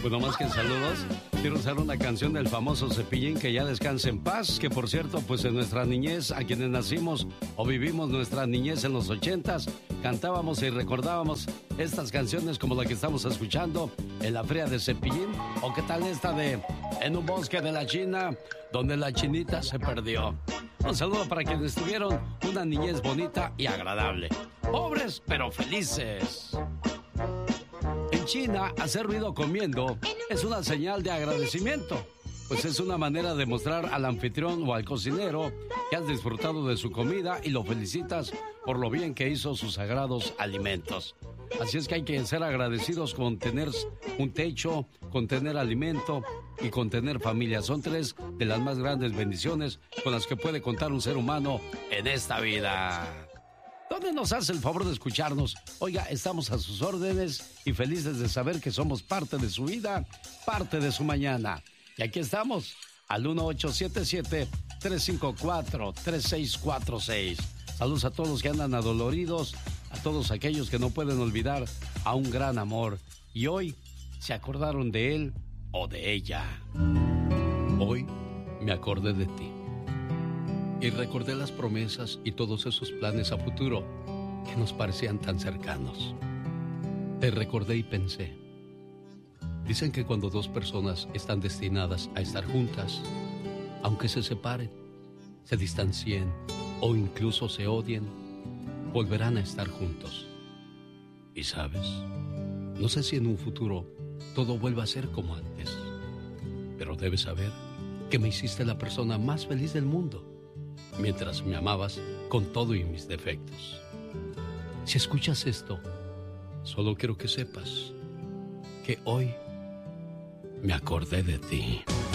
Bueno, más que saludos, quiero usar una canción del famoso Cepillín, que ya descanse en paz, que por cierto, pues en nuestra niñez, a quienes nacimos o vivimos nuestra niñez en los 80s, cantábamos y recordábamos estas canciones como la que estamos escuchando en la Feria de Cepillín, o qué tal esta de En un bosque de la China, donde la chinita se perdió. Un saludo para quienes tuvieron una niñez bonita y agradable. Pobres, pero felices. En China, hacer ruido comiendo es una señal de agradecimiento, pues es una manera de mostrar al anfitrión o al cocinero que has disfrutado de su comida y lo felicitas por lo bien que hizo sus sagrados alimentos. Así es que hay que ser agradecidos con tener un techo, con tener alimento y con tener familia. Son tres de las más grandes bendiciones con las que puede contar un ser humano en esta vida. ¿Dónde nos hace el favor de escucharnos? Oiga, estamos a sus órdenes y felices de saber que somos parte de su vida, parte de su mañana. Y aquí estamos, al 1877-354-3646. Saludos a todos los que andan adoloridos, a todos aquellos que no pueden olvidar a un gran amor. Y hoy se acordaron de él o de ella. Hoy me acordé de ti. Y recordé las promesas y todos esos planes a futuro que nos parecían tan cercanos. Te recordé y pensé. Dicen que cuando dos personas están destinadas a estar juntas, aunque se separen, se distancien o incluso se odien, volverán a estar juntos. Y sabes, no sé si en un futuro todo vuelva a ser como antes, pero debes saber que me hiciste la persona más feliz del mundo, mientras me amabas con todo y mis defectos. Si escuchas esto, solo quiero que sepas que hoy me acordé de ti.